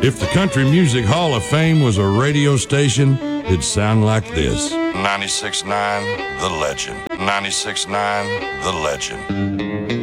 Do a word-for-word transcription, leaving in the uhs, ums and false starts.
If the Country Music Hall of Fame was a radio station, it'd sound like this. ninety-six point nine The Legend. ninety-six point nine The Legend.